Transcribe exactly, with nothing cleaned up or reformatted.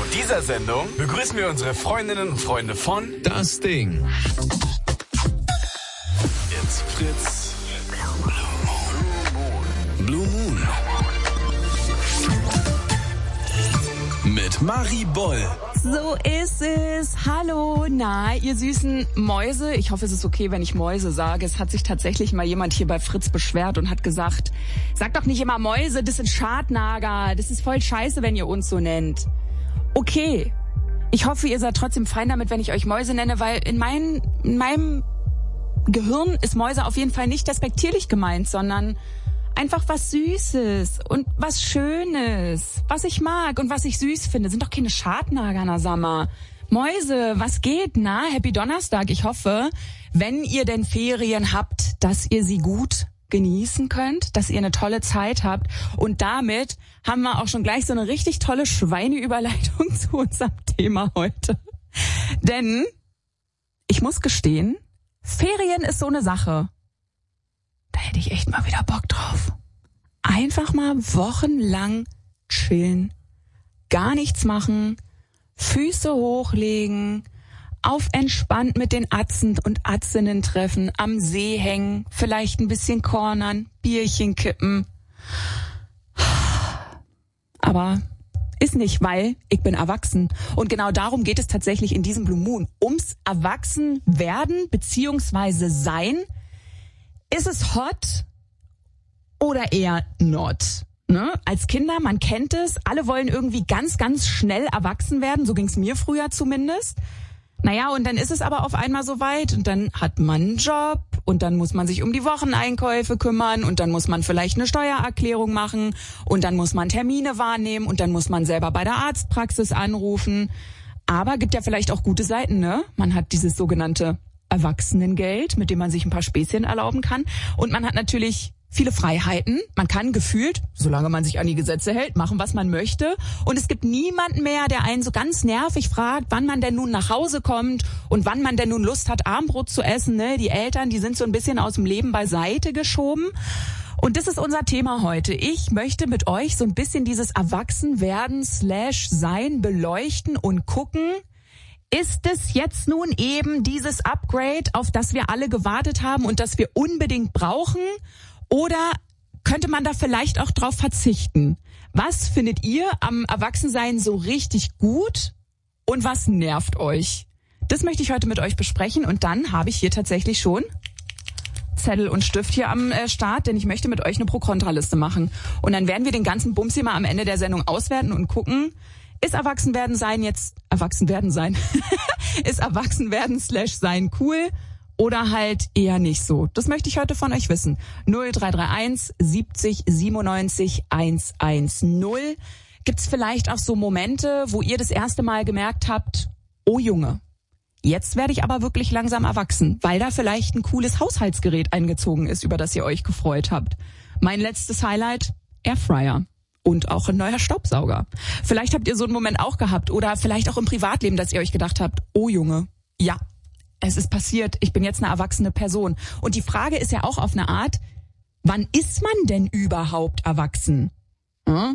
dieser Sendung begrüßen wir unsere Freundinnen und Freunde von Das Ding. Jetzt Fritz. Blue Moon. Mit Marie Boll. So ist es. Hallo, na, ihr süßen Mäuse. Ich hoffe, es ist okay, wenn ich Mäuse sage. Es hat sich tatsächlich mal jemand hier bei Fritz beschwert und hat gesagt, sag doch nicht immer Mäuse, das sind Schadnager. Das ist voll scheiße, wenn ihr uns so nennt. Okay. Ich hoffe, ihr seid trotzdem fein damit, wenn ich euch Mäuse nenne, weil in, mein, in meinem Gehirn ist Mäuse auf jeden Fall nicht despektierlich gemeint, sondern einfach was Süßes und was Schönes, was ich mag und was ich süß finde. Sind doch keine Schadnager, na sag mal. Mäuse, was geht? Na, Happy Donnerstag. Ich hoffe, wenn ihr denn Ferien habt, dass ihr sie gut genießen könnt, dass ihr eine tolle Zeit habt. Und damit haben wir auch schon gleich so eine richtig tolle Schweineüberleitung zu unserem Thema heute. Denn ich muss gestehen, Ferien ist so eine Sache. Da hätte ich echt mal wieder Bock drauf. Einfach mal wochenlang chillen, gar nichts machen, Füße hochlegen, auf entspannt mit den Atzen und Atzinnen treffen, am See hängen, vielleicht ein bisschen cornern, Bierchen kippen. Aber ist nicht, weil ich bin erwachsen. Und genau darum geht es tatsächlich in diesem Blue Moon. Ums Erwachsenwerden beziehungsweise Sein. Ist es hot oder eher not? Ne? Als Kinder, man kennt es, alle wollen irgendwie ganz, ganz schnell erwachsen werden. So ging es mir früher zumindest. Naja, und dann ist es aber auf einmal soweit und dann hat man einen Job und dann muss man sich um die Wocheneinkäufe kümmern und dann muss man vielleicht eine Steuererklärung machen und dann muss man Termine wahrnehmen und dann muss man selber bei der Arztpraxis anrufen. Aber gibt ja vielleicht auch gute Seiten, ne? Man hat dieses sogenannte Erwachsenengeld, mit dem man sich ein paar Späßchen erlauben kann. Und man hat natürlich viele Freiheiten. Man kann gefühlt, solange man sich an die Gesetze hält, machen, was man möchte. Und es gibt niemanden mehr, der einen so ganz nervig fragt, wann man denn nun nach Hause kommt und wann man denn nun Lust hat, Abendbrot zu essen. Ne? Die Eltern, die sind so ein bisschen aus dem Leben beiseite geschoben. Und das ist unser Thema heute. Ich möchte mit euch so ein bisschen dieses Erwachsenwerden slash Sein beleuchten und gucken, ist es jetzt nun eben dieses Upgrade, auf das wir alle gewartet haben und das wir unbedingt brauchen? Oder könnte man da vielleicht auch drauf verzichten? Was findet ihr am Erwachsensein so richtig gut und was nervt euch? Das möchte ich heute mit euch besprechen und dann habe ich hier tatsächlich schon Zettel und Stift hier am Start, denn ich möchte mit euch eine Pro-Kontra-Liste machen. Und dann werden wir den ganzen Bums hier mal am Ende der Sendung auswerten und gucken, ist Erwachsenwerden sein jetzt, Erwachsenwerden sein, ist Erwachsenwerden slash sein cool oder halt eher nicht so? Das möchte ich heute von euch wissen. null drei drei eins siebzig siebenundneunzig hundertzehn. Gibt's vielleicht auch so Momente, wo ihr das erste Mal gemerkt habt, oh Junge, jetzt werde ich aber wirklich langsam erwachsen, weil da vielleicht ein cooles Haushaltsgerät eingezogen ist, über das ihr euch gefreut habt. Mein letztes Highlight, Airfryer. Und auch ein neuer Staubsauger. Vielleicht habt ihr so einen Moment auch gehabt oder vielleicht auch im Privatleben, dass ihr euch gedacht habt, oh Junge, ja, es ist passiert, ich bin jetzt eine erwachsene Person. Und die Frage ist ja auch auf eine Art, wann ist man denn überhaupt erwachsen? Hm?